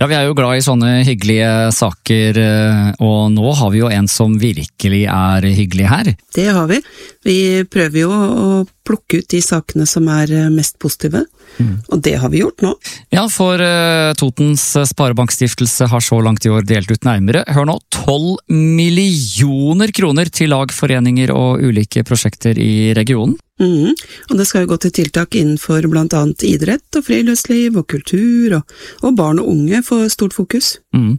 Ja, vi er jo glad i sånne hyggelige saker, og nå har vi jo en som virkelig er hyggelig her. Det har vi. Vi prøver jo å plukke ut de sakene som er mest positive, og det har vi gjort nå. Ja, for Totens Sparebankstiftelse har så langt i år delt ut nærmere, hør nå, 12 millioner kroner til lag, foreninger og ulike prosjekter i regionen. Og det skal jo gå til tiltak innenfor blant annet idrett og friluftsliv og kultur, og barn og unge får stort fokus.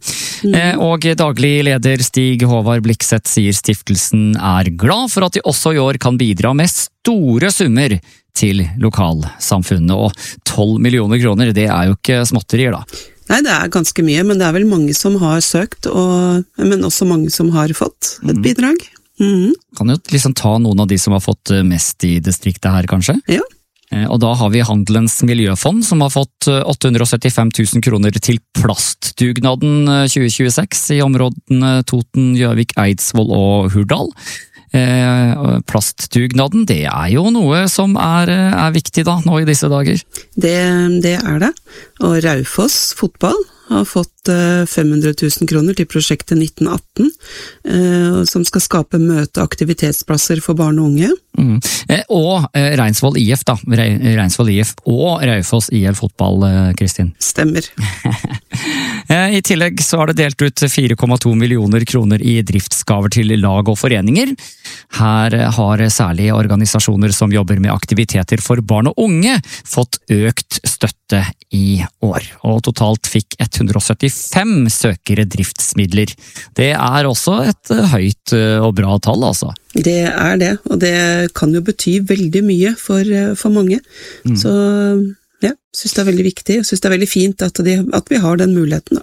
Og daglig leder Stig Håvard Blikseth sier stiftelsen er glad for at de også i år kan bidra med store summer til lokalsamfunnet, og 12 millioner kroner, det er jo ikke småtterier da. Nei, det er ganske mye, men det er vel mange som har søkt, men også mange som har fått et bidrag. Kan jo liksom ta noen av de som har fått mest i distriktet her, kanskje? Ja. Og da har vi Handelens Miljøfond, som har fått 875 000 kroner til plastdugnaden 2026 i områdene Toten, Gjøvik, Eidsvoll og Hurdal. Plastdugnaden, det er jo noe som er viktig da, nå i disse dager. Det er det. Og Raufoss fotball har fått 500 000 kroner til prosjektet 1918, som skal skape møte- og aktivitetsplasser for barn og unge. Og Reinsvoll IF da, Reinsvoll IF og Raufoss IL fotball, Kristin. Stemmer. I tillegg så har det delt ut 4,2 millioner kroner i driftsgaver til lag og foreninger. Her har særlig organisasjoner som jobber med aktiviteter for barn og unge fått økt støtte i år, og totalt fikk 175 søkere driftsmidler. Det er også et høyt og bra tall, altså. Det er det, og det kan jo bety veldig mye for mange. Så ja, synes det er veldig viktig, og synes det er veldig fint at vi har den muligheten.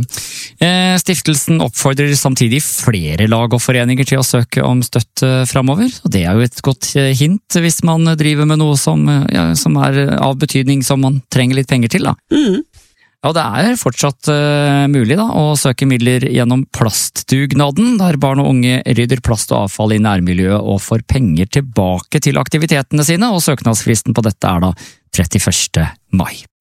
Stiftelsen oppfordrer samtidig flere lag og foreninger til å søke om støtte fremover, og det er jo et godt hint hvis man driver med noe som er av betydning som man trenger litt penger til da. Ja, det er fortsatt mulig da, å søke midler gjennom plastdugnaden, der barn og unge rydder plast og avfall i nærmiljøet og får penger tilbake til aktivitetene sine, og søknadsfristen på dette er da 31. mai.